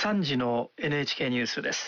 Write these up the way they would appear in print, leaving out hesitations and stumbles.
3時の NHK ニュースです。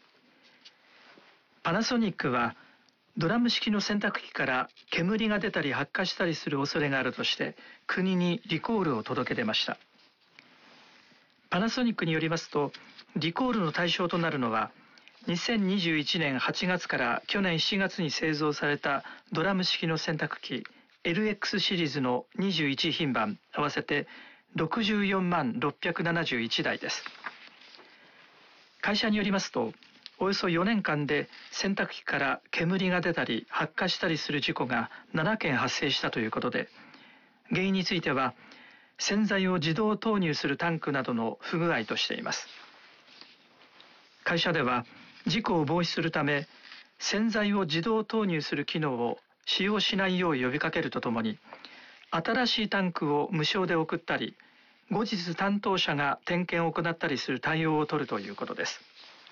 パナソニックはドラム式の洗濯機から煙が出たり発火したりする恐れがあるとして国にリコールを届け出ました。パナソニックによりますと、リコールの対象となるのは2021年8月から去年7月に製造されたドラム式の洗濯機 LX シリーズの21品番合わせて64万671台です。会社によりますと、およそ4年間で洗濯機から煙が出たり発火したりする事故が7件発生したということで、原因については洗剤を自動投入するタンクなどの不具合としています。会社では事故を防止するため、洗剤を自動投入する機能を使用しないよう呼びかけるとともに、新しいタンクを無償で送ったり、後日担当者が点検を行ったりする対応を取るということです。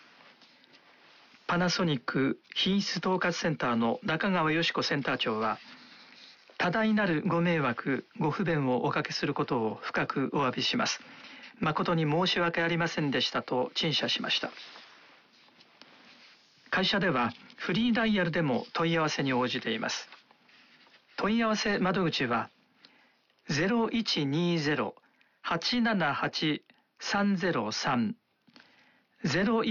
パナソニック品質統括センターの中川佳子センター長は、多大なるご迷惑ご不便をおかけすることを深くお詫びします。誠に申し訳ありませんでしたと陳謝しました。会社ではフリーダイヤルでも問い合わせに応じています。問い合わせ窓口は 0120-878-303